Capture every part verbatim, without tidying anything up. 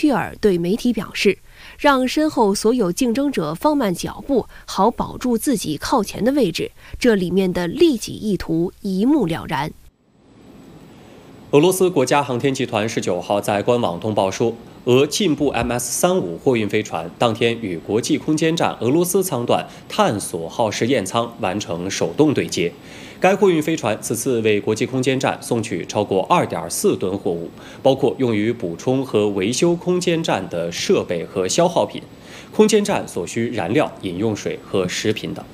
屈尔对媒体表示，让身后所有竞争者放慢脚步，好保住自己靠前的位置，这里面的利己意图一目了然。 俄罗斯国家航天集团十九号在官网通报说，俄进步 M S 三五货运飞船当天与国际空间站俄罗斯舱段探索号实验舱完成手动对接。该货运飞船此次为国际空间站送去超过 二点四吨货物，包括用于补充和维修空间站的设备和消耗品、空间站所需燃料、饮用水和食品等。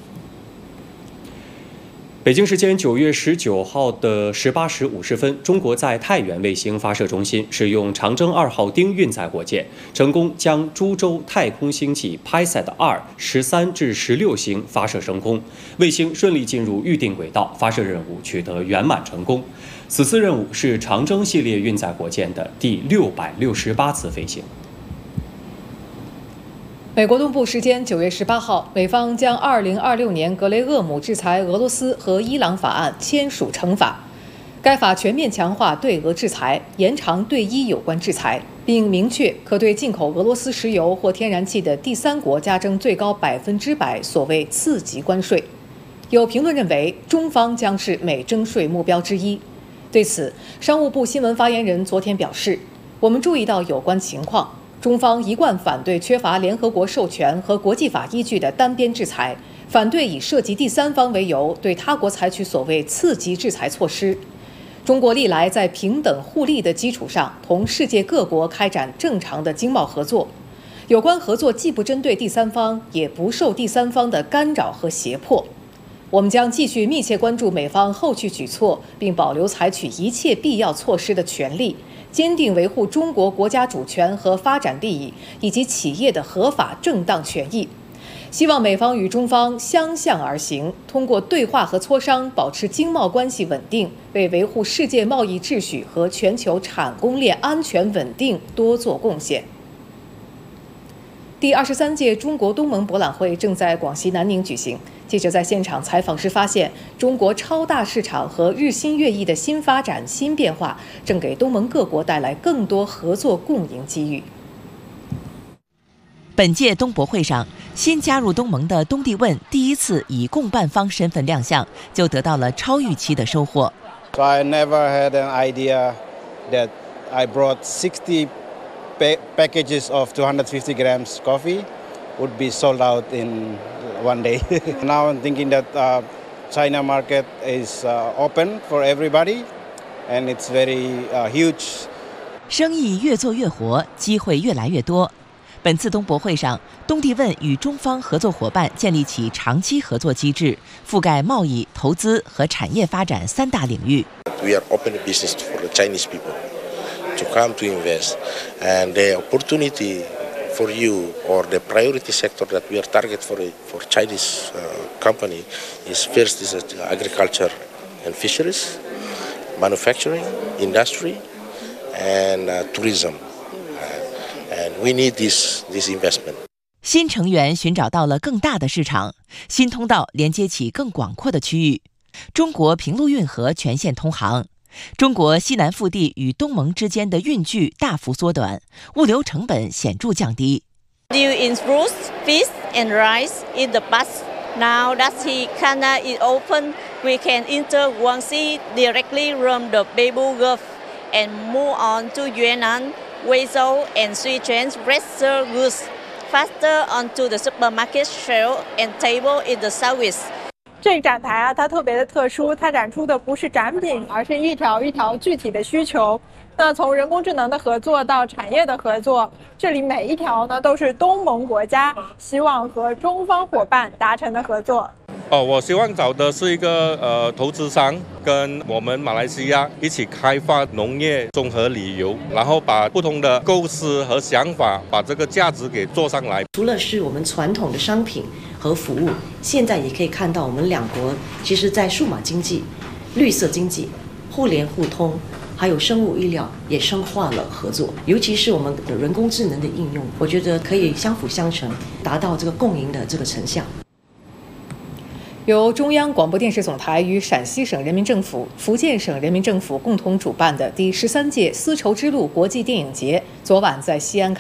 北京时间九月十九号的十八时五十分，中国在太原卫星发射中心使用长征二号丁运载火箭，成功将株洲太空星际 P I S A T 二十三至十六星发射升空，卫星顺利进入预定轨道，发射任务取得圆满成功。此次任务是长征系列运载火箭的第六百六十八次飞行。 美国东部时间九月十八号，美方将二零二六年格雷厄姆制裁俄罗斯和伊朗法案签署成法。该法全面强化对俄制裁，延长对伊有关制裁，并明确可对进口俄罗斯石油或天然气的第三国加征最高百分之百所谓次级关税。有评论认为，中方将是美征税目标之一。对此，商务部新闻发言人昨天表示，我们注意到有关情况。中方一贯反对缺乏联合国授权和国际法依据的单边制裁，反对以涉及第三方为由对他国采取所谓次级制裁措施。中国历来在平等互利的基础上，同世界各国开展正常的经贸合作。有关合作既不针对第三方，也不受第三方的干扰和胁迫。我们将继续密切关注美方后续举措，并保留采取一切必要措施的权利。坚定维护中国国家主权和发展利益，以及企业的合法正当权益。希望美方与中方相向而行，通过对话和磋商保持经贸关系稳定，为维护世界贸易秩序和全球产供链安全稳定多做贡献。第二十三届中国东盟博览会正在广西南宁举行。记者在现场采访时发现，中国超大市场和日新月异的新发展、新变化，正给东盟各国带来更多合作共赢机遇。 本届东博会上，新加入东盟的东帝汶第一次以共办方身份亮相，就得到了超预期的收获。 So I never had an idea that I brought sixty packages of two hundred fifty grams coffee would be sold out in one day. Now I'm thinking that uh, China market is uh, open for everybody, and it's very uh, huge. 生意越做越活，机会越来越多。本次东博会上，东帝汶与中方合作伙伴建立起长期合作机制，覆盖贸易、投资和产业发展三大领域。 We are open business for the Chinese people to come to invest, and the opportunity for you or the priority sector that we are target for for Chinese uh, company is first is agriculture and fisheries, manufacturing, industry, and uh, tourism. And we need this this investment. 新成员寻找到了更大的市场，新通道连接起更广阔的区域。中国平陆运河全线通航，中国西南腹地与东盟之间的运距大幅缩短，物流成本显著降低。 Deal in fruits, fish, and rice in the past. Now that the canal is open, we can enter Guangxi directly from the Beibu Gulf and move on to Yunnan, Guizhou, and Sichuan's fresher goods faster onto the supermarket shelf and table in the southeast. 这个展台啊，它特别的特殊，它展出的不是展品，而是一条一条具体的需求。那从人工智能的合作到产业的合作，这里每一条呢都是东盟国家希望和中方伙伴达成的合作。 哦，我希望找的是一个呃投资商，跟我们马来西亚一起开发农业综合旅游，然后把不同的构思和想法，把这个价值给做上来。 除了是我们传统的商品和服务，现在也可以看到我们两国其实在数码经济、绿色经济、互联互通，还有生物医疗也深化了合作，尤其是我们的人工智能的应用，我觉得可以相辅相成，达到这个共赢的这个成效。 由中央广播电视总台与陕西省人民政府、福建省人民政府共同主办的第十三届丝绸之路国际电影节，昨晚在西安